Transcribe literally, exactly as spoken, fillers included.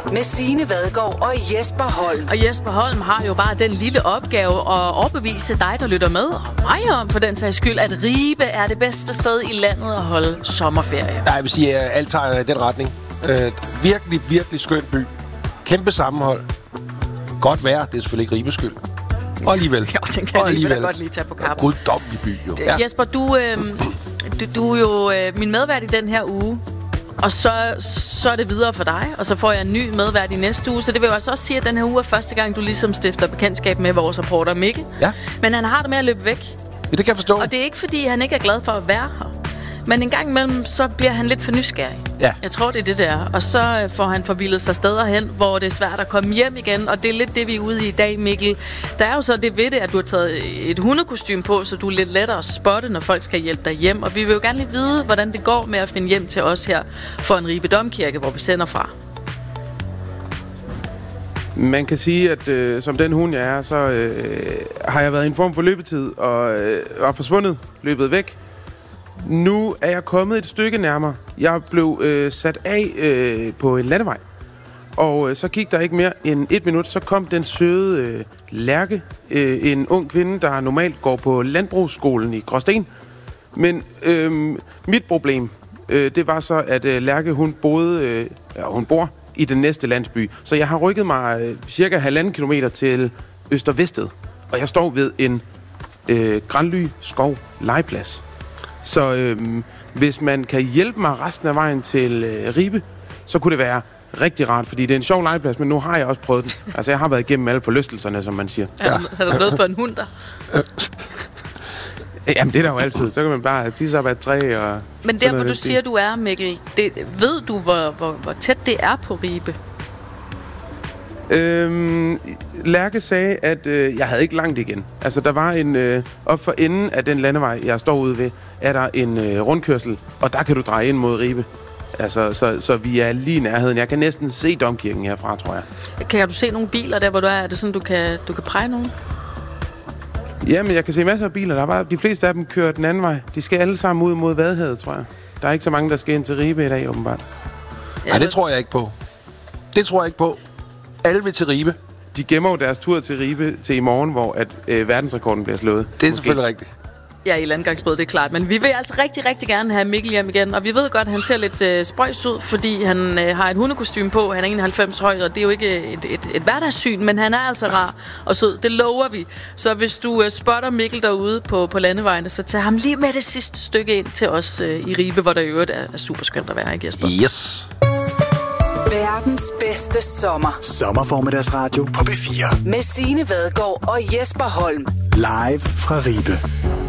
med Signe Vadgaard og Jesper Holm. Og Jesper Holm har jo bare den lille opgave at overbevise dig, der lytter med, og mig om for den sags skyld, at Ribe er det bedste sted i landet at holde sommerferie. Nej, jeg vil sige, at alt tager i den retning. Øh, virkelig, virkelig skøn by. Kæmpe sammenhold. Godt vejr, det er selvfølgelig ikke Ribes skyld. Og alligevel. Jeg tænkte, jeg lige vil godt lige tage på kappen. Guddommelig by, jo. Ja. Jesper, du, øh, du, du er jo øh, min medvært i den her uge. Og så, så er det videre for dig, og så får jeg en ny medvært i næste uge. Så det vil jo altså også sige, at den her uge er første gang, du ligesom stifter bekendtskab med vores reporter Mikkel. Ja. Men han har det med at løbe væk. Ja, det kan jeg forstå. Og det er ikke, fordi han ikke er glad for at være her. Men en gang imellem, så bliver han lidt for nysgerrig. Ja. Jeg tror, det er det der. Og så får han forvildet sig steder hen, hvor det er svært at komme hjem igen. Og det er lidt det, vi er ude i i dag, Mikkel. Der er jo så det ved det, at du har taget et hundekostyme på, så du er lidt lettere at spotte, når folk skal hjælpe dig hjem. Og vi vil jo gerne lige vide, hvordan det går med at finde hjem til os her for en Ribe Domkirke, hvor vi sender fra. Man kan sige, at øh, som den hund jeg er, så øh, har jeg været i en form for løbetid og øh, er forsvundet, løbet væk. Nu er jeg kommet et stykke nærmere. Jeg blev øh, sat af øh, på en landevej, og øh, så gik der ikke mere end et minut, så kom den søde øh, Lærke, øh, en ung kvinde, der normalt går på landbrugsskolen i Gråsten. Men øh, mit problem, øh, det var så, at øh, Lærke, hun boede, øh, ja, hun bor i den næste landsby. Så jeg har rykket mig øh, cirka halvanden kilometer til Øster-Vested, og jeg står ved en øh, Granly Skov legeplads. Så øhm, hvis man kan hjælpe mig resten af vejen til øh, Ribe, så kunne det være rigtig rart, fordi det er en sjov legeplads, men nu har jeg også prøvet den. Altså, jeg har været igennem alle forlystelserne, som man siger. Ja. Har du noget for en hund der? Jamen, det er der jo altid. Så kan man bare tisse op af et træ og... Men der, hvor du siger, du er, Mikkel, det, ved du, hvor, hvor, hvor tæt det er på Ribe? Øhm, Lærke sagde, at øh, jeg havde ikke langt igen. Altså, der var en... Øh, op for enden af den landevej, jeg står ude ved, er der en øh, rundkørsel, og der kan du dreje ind mod Ribe. Altså, så, så vi er lige i nærheden. Jeg kan næsten se Domkirken herfra, tror jeg. Kan du se nogle biler der, hvor du er? Er det sådan, du kan, du kan præge nogen? Jamen, jeg kan se masser af biler. Der er bare, de fleste af dem kører den anden vej. De skal alle sammen ud mod Vadehavet, tror jeg. Der er ikke så mange, der skal ind til Ribe i dag, åbenbart. Nej, det tror jeg ikke på. Det tror jeg ikke på. Alle vil til Ribe. De gemmer jo deres tur til Ribe til i morgen, hvor at, øh, verdensrekorden bliver slået. Det er Måske. selvfølgelig rigtigt. Ja, i landgangsbåd, det er klart. Men vi vil altså rigtig, rigtig gerne have Mikkel hjem igen. Og vi ved godt, at han ser lidt øh, spøjs ud, fordi han øh, har et hundekostyme på. Han er enoghalvfems høj, og det er jo ikke et, et, et hverdagssyn, men han er altså rar og sød. Det lover vi. Så hvis du øh, spotter Mikkel derude på, på landevejene, så tag ham lige med det sidste stykke ind til os øh, i Ribe, hvor der i øvrigt er, er super skønt at være, ikke Jesper? Yes. Verdens bedste sommer. Sommerformiddagsradio på B fire. Med Signe Vadgaard og Jesper Holm. Live fra Ribe.